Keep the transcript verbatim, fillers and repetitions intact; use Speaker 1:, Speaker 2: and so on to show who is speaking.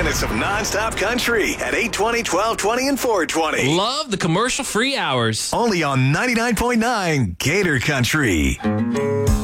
Speaker 1: minutes of nonstop country at eight twenty, twelve twenty, and four twenty.
Speaker 2: Love the commercial-free hours.
Speaker 1: Only on ninety-nine point nine Gator Country.